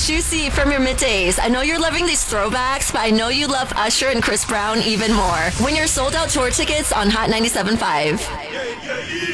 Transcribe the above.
Juicy from your middays. I know you're loving these throwbacks, but I know you love Usher and Chris Brown even more. Win your sold out tour tickets on Hot 97.5.